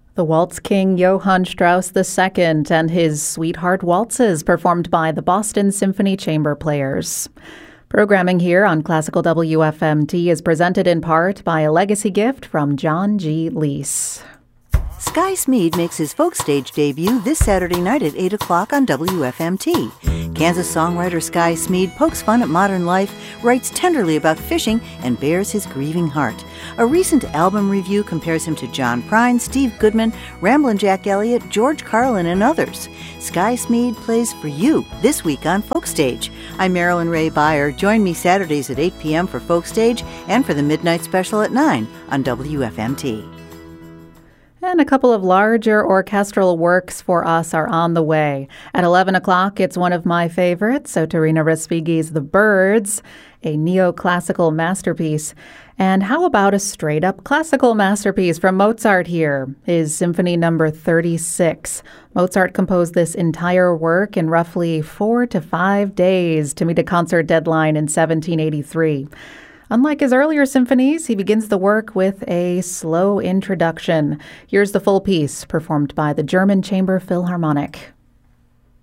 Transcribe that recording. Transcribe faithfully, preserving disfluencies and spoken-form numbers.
The Waltz King Johann Strauss the Second and his Sweetheart Waltzes, performed by the Boston Symphony Chamber Players. Programming here on Classical W F M T is presented in part by a legacy gift from John G. Leese. Sky Smead makes his folk stage debut this Saturday night at eight o'clock on W F M T. Kansas songwriter Sky Smead pokes fun at modern life, writes tenderly about fishing, and bears his grieving heart. A recent album review compares him to John Prine, Steve Goodman, Ramblin' Jack Elliott, George Carlin, and others. Sky Smead plays for you this week on Folk Stage. I'm Marilyn Ray Beyer. Join me Saturdays at eight p.m. for Folk Stage and for the Midnight Special at nine on W F M T. And a couple of larger orchestral works for us are on the way. At eleven o'clock, it's one of my favorites, Soterina Respighi's The Birds, a neoclassical masterpiece. And how about a straight-up classical masterpiece from Mozart here, his Symphony Number thirty-six. Mozart composed this entire work in roughly four to five days to meet a concert deadline in seventeen eighty-three. Unlike his earlier symphonies, he begins the work with a slow introduction. Here's the full piece, performed by the German Chamber Philharmonic.